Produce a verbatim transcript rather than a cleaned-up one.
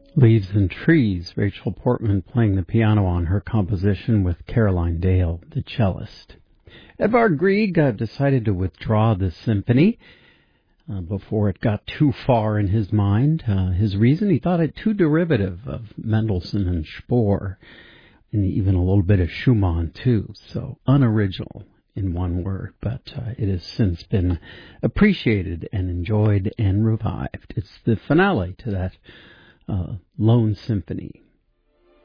Leaves and Trees, Rachel Portman playing the piano on her composition with Caroline Dale, the cellist. Edvard Grieg uh, decided to withdraw the symphony uh, before it got too far in his mind. Uh, his reason, he thought it too derivative of Mendelssohn and Spohr, and even a little bit of Schumann too, so unoriginal in one word, but uh, it has since been appreciated and enjoyed and revived. It's the finale to that uh, Lone Symphony.